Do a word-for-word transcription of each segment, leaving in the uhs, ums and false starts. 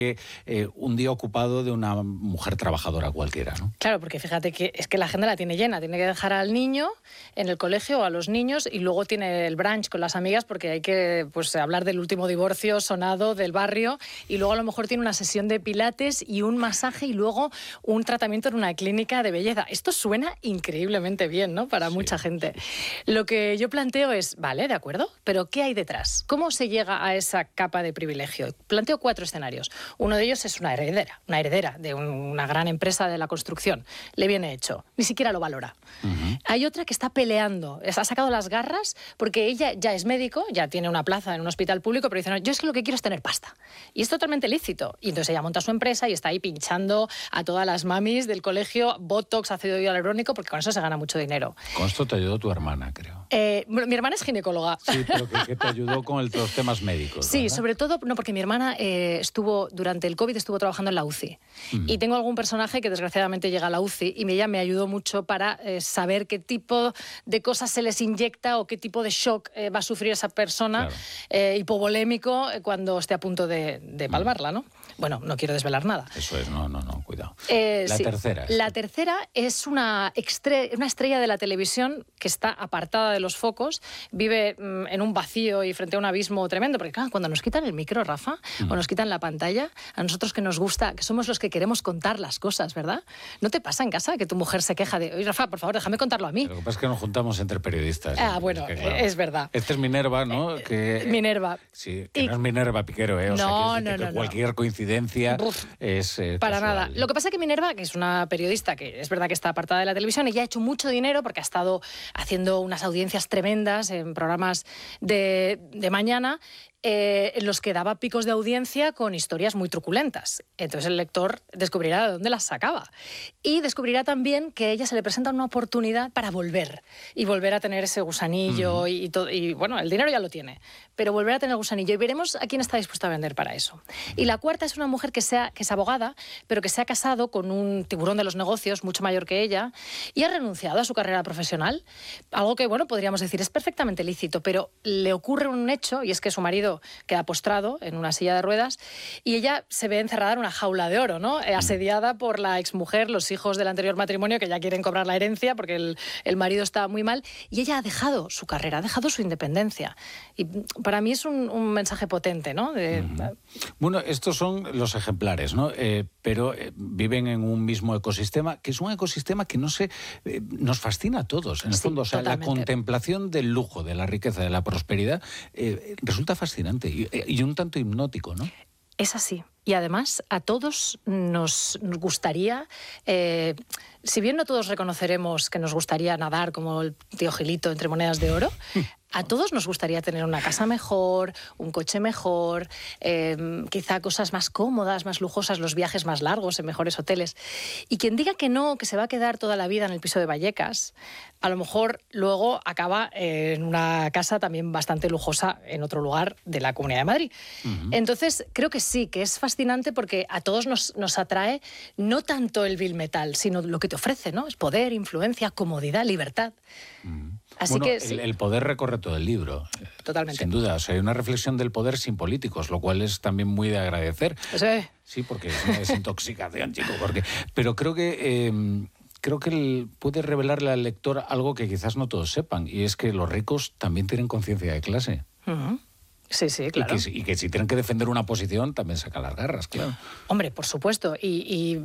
Eh, un día ocupado de una mujer trabajadora cualquiera, ¿no? Claro, porque fíjate que es que la agenda la tiene llena. Tiene que dejar al niño en el colegio o a los niños y luego tiene el brunch con las amigas porque hay que pues, hablar del último divorcio sonado del barrio y luego a lo mejor tiene una sesión de pilates y un masaje y luego un tratamiento en una clínica de belleza. Esto suena increíblemente bien, ¿no? Para sí. mucha gente. Lo que yo planteo es, vale, de acuerdo, pero ¿qué hay detrás? ¿Cómo se llega a esa capa de privilegio? Planteo cuatro escenarios. Uno de ellos es una heredera, una heredera de un, una gran empresa de la construcción. Le viene hecho, ni siquiera lo valora. Uh-huh. Hay otra que está peleando, ha sacado las garras porque ella ya es médico, ya tiene una plaza en un hospital público, pero dice, no, yo es que lo que quiero es tener pasta. Y es totalmente lícito. Y entonces ella monta su empresa y está ahí pinchando a todas las mamis del colegio botox, ácido hialurónico, porque con eso se gana mucho dinero. Con esto te ayudó tu hermana, creo. Eh, bueno, mi hermana es ginecóloga. Sí, pero que, que te ayudó con el, los temas médicos. Sí, ¿verdad? sobre todo, no, porque mi hermana eh, estuvo, durante el COVID estuvo trabajando en la U C I. Mm. Y tengo algún personaje que desgraciadamente llega a la U C I y ella me ayudó mucho para eh, saber qué tipo de cosas se les inyecta o qué tipo de shock eh, va a sufrir esa persona claro. eh, hipovolémico cuando esté a punto de, de palmarla, ¿no? Bueno, no quiero desvelar nada. Eso es, no, no, no, cuidado. Eh, la sí. tercera. La es... tercera es una, extre... una estrella de la televisión que está apartada de los focos, vive mm, en un vacío y frente a un abismo tremendo, porque claro, cuando nos quitan el micro, Rafa, mm. o nos quitan la pantalla, a nosotros que nos gusta, que somos los que queremos contar las cosas, ¿verdad? ¿No te pasa en casa que tu mujer se queja de, oye, Rafa, por favor, déjame contarlo a mí? Lo que pasa es que nos juntamos entre periodistas. Ah, bueno, es, que, claro, es verdad. Este es Minerva, ¿no? Que, Minerva. Sí, que y... no es Minerva Piquero, ¿eh? O no, sea, que, no, que, no, que cualquier no. coincidencia Uf, es eh, para casual. nada. Lo que pasa es que Minerva, que es una periodista que es verdad que está apartada de la televisión, ella ha hecho mucho dinero porque ha estado haciendo unas audiencias tremendas en programas de, de mañana, Eh, en los que daba picos de audiencia con historias muy truculentas. Entonces el lector descubrirá de dónde las sacaba. Y descubrirá también que a ella se le presenta una oportunidad para volver. Y volver a tener ese gusanillo. Uh-huh. y, y, todo, y bueno, el dinero ya lo tiene. Pero volver a tener el gusanillo. Y veremos a quién está dispuesto a vender para eso. Y la cuarta es una mujer que, sea, que es abogada, pero que se ha casado con un tiburón de los negocios, mucho mayor que ella, y ha renunciado a su carrera profesional. Algo que, bueno, podríamos decir es perfectamente lícito, pero le ocurre un hecho, y es que su marido queda postrado en una silla de ruedas y ella se ve encerrada en una jaula de oro, ¿no? Eh, asediada por la exmujer, los hijos del anterior matrimonio que ya quieren cobrar la herencia porque el, el marido está muy mal y ella ha dejado su carrera, ha dejado su independencia. Y para mí es un, un mensaje potente, ¿no? De... Uh-huh. Bueno, estos son los ejemplares, ¿no? Eh, pero eh, viven en un mismo ecosistema, que es un ecosistema que no sé, eh, nos fascina a todos, en el sí, fondo. O sea, totalmente. La contemplación del lujo, de la riqueza, de la prosperidad, eh, resulta fascinante. Y, y un tanto hipnótico, ¿no? Es así. Y además a todos nos gustaría, eh, si bien no todos reconoceremos que nos gustaría nadar como el tío Gilito entre monedas de oro, a todos nos gustaría tener una casa mejor, un coche mejor, eh, quizá cosas más cómodas, más lujosas, los viajes más largos en mejores hoteles. Y quien diga que no, que se va a quedar toda la vida en el piso de Vallecas, a lo mejor luego acaba en una casa también bastante lujosa en otro lugar de la Comunidad de Madrid. Uh-huh. Entonces, creo que sí, que es fascinante porque a todos nos, nos atrae no tanto el vil metal, sino lo que te ofrece, ¿no? Es poder, influencia, comodidad, libertad. Uh-huh. Así bueno, que el, sí. el poder recorre todo el libro. Totalmente. Sin duda. O sea, hay una reflexión del poder sin políticos, lo cual es también muy de agradecer. Sí. Sí, porque es una desintoxicación, chico. Porque... Pero creo que... Eh, Creo que él puede revelarle al lector algo que quizás no todos sepan, y es que los ricos también tienen conciencia de clase. Uh-huh. Sí, sí, claro. Y que, y que si tienen que defender una posición, también sacan las garras, claro. Hombre, por supuesto. Y,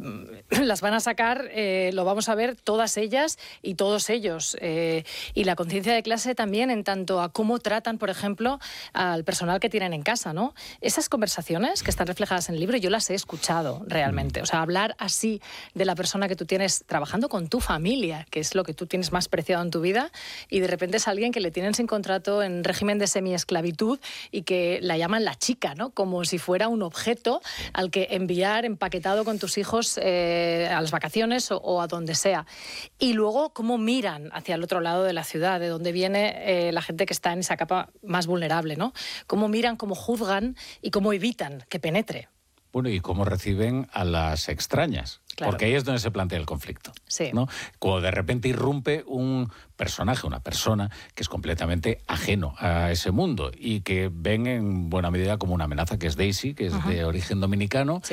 y las van a sacar, eh, lo vamos a ver, todas ellas y todos ellos. Eh, y la conciencia de clase también en tanto a cómo tratan, por ejemplo, al personal que tienen en casa, ¿no? Esas conversaciones que están reflejadas en el libro, yo las he escuchado realmente. Mm. O sea, hablar así de la persona que tú tienes trabajando con tu familia, que es lo que tú tienes más preciado en tu vida, y de repente es alguien que le tienen sin contrato en régimen de semiesclavitud y que la llaman la chica, ¿no? Como si fuera un objeto al que enviar empaquetado con tus hijos eh, a las vacaciones o, o a donde sea. Y luego cómo miran hacia el otro lado de la ciudad, de donde viene eh, la gente que está en esa capa más vulnerable, ¿no? Cómo miran, cómo juzgan y cómo evitan que penetre. Bueno, y cómo reciben a las extrañas. Claro. Porque ahí es donde se plantea el conflicto, sí. ¿no? Cuando de repente irrumpe un personaje, una persona que es completamente ajeno a ese mundo y que ven en buena medida como una amenaza, que es Daisy, que es uh-huh. de origen dominicano, sí.